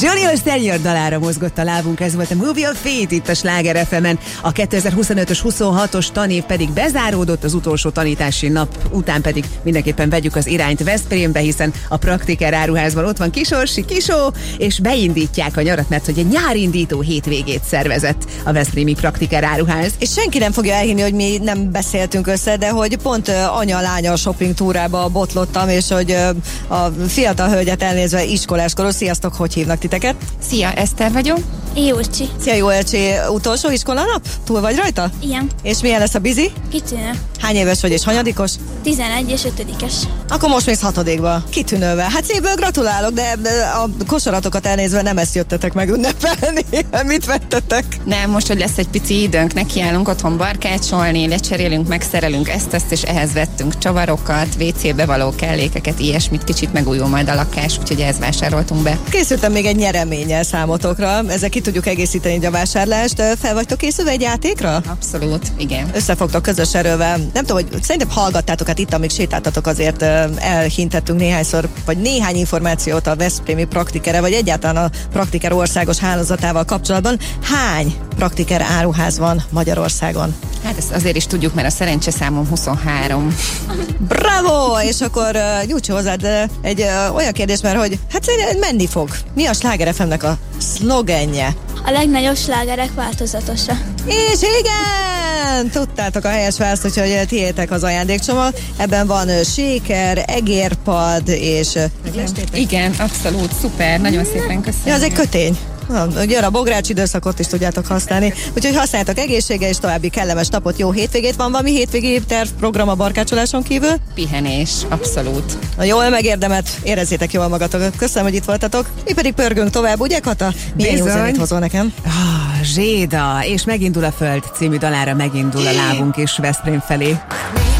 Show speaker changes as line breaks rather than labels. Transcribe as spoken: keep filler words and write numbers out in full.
Junior Senior dalára mozgott a lábunk, ez volt a Movie of Fate itt a Sláger ef emen. A kétezer-huszonötös huszonhatos tanév pedig bezáródott, az utolsó tanítási nap után pedig mindenképpen vegyük az irányt Veszprémbe, hiszen a Praktiker áruházban ott van Kisorsi Kisó, és beindítják a nyarat, mert hogy egy nyárindító hétvégét szervezett a veszprémi Praktiker áruház.
És senki nem fogja elhinni, hogy mi nem beszéltünk össze, de hogy pont uh, anya-lánya shopping túrába botlottam, és hogy uh, a fiatal hölgyet elnézve iskoláskoros. Sziasztok, hogy hívnak titeket?
Szia, Eszter vagyok.
Jócsi.
Szia, Jócsi. Utolsó iskolanap? Túl vagy rajta?
Igen.
És milyen lesz a bizi?
Kitűnő.
Hány éves vagy és hanyadikos?
tizenegy és ötödikes.
Akkor most mész hatodikba. Kitűnővel. Hát szépből gratulálok, de a kosaratokat elnézve nem ezt jöttetek meg ünnepelni. Mit vettetek?
Nem, most, hogy lesz egy pici időnk, nekiállunk otthon barkácsolni, lecserélünk, megszerelünk ezt-ezt, és ehhez vettünk csavarokat, vé cébe való kellékeket, ilyesmit, kicsit megújul majd a lakás, úgyhogy ehhez vásároltunk be.
Készültem még egy nyereménnyel számotokra, ezzel ki tudjuk egészíteni a vásárlást. Fel vagytok készülve egy játékra?
Abszolút, igen.
Összefogtok közös erővel. Nem tudom, hogy szerintem hallgattátok, hát itt, amíg sétáltatok, azért elhintettünk néhányszor, vagy néhány információt a veszprémi Praktikere, vagy egyáltalán a Praktiker országos hálózatával kapcsolatban. Hány Praktiker áruház van Magyarországon?
Hát ezt azért is tudjuk, mert a szerencseszámom huszonhárom.
Bravo! És akkor uh, nyújtsa hozzád uh, egy uh, olyan kérdés, mert hogy hát szerintem menni fog. Mi a Sláger ef emnek a szlogenje?
A legnagyobb slágerek változatosa.
És igen! Tudtátok a helyes választ, úgyhogy tiétek az ajándékcsomag. Ebben van uh, séker, egérpad és... Uh,
igen, abszolút, szuper, nagyon szépen köszönöm.
Ja, az egy kötény. Jön a bogrács időszakot is tudjátok használni. Úgyhogy használjátok egészsége és további kellemes napot, jó hétvégét. Van valami hétvégi tervprogram a barkácsoláson kívül?
Pihenés, abszolút.
Na jól megérdemet, érezzétek jól magatokat. Köszönöm, hogy itt voltatok. Mi pedig pörgünk tovább, ugye Kata? Milyen jó zenét hozol nekem?
Ah, Zséda, és Megindul a föld című dalára megindul a lábunk is Veszprém felé.